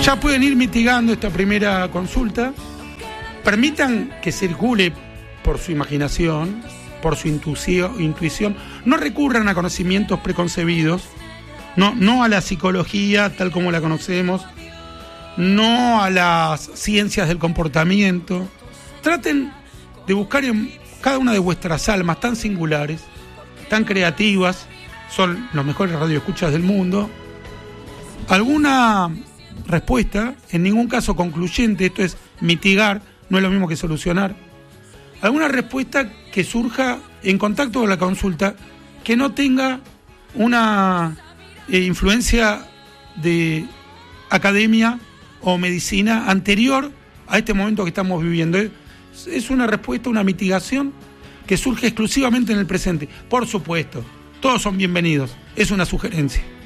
Ya pueden ir mitigando esta primera consulta. Permitan que circule por su imaginación, por su intuición. No recurran a conocimientos preconcebidos. No a la psicología tal como la conocemos. No a las ciencias del comportamiento. Traten de buscar en cada una de vuestras almas tan singulares, tan creativas, son los mejores radioescuchas del mundo, alguna respuesta, en ningún caso concluyente, esto es mitigar, no es lo mismo que solucionar, alguna respuesta que surja en contacto con la consulta, que no tenga una influencia de academia o medicina anterior a este momento que estamos viviendo. Es una respuesta, una mitigación que surge exclusivamente en el presente. Por supuesto, todos son bienvenidos, es una sugerencia.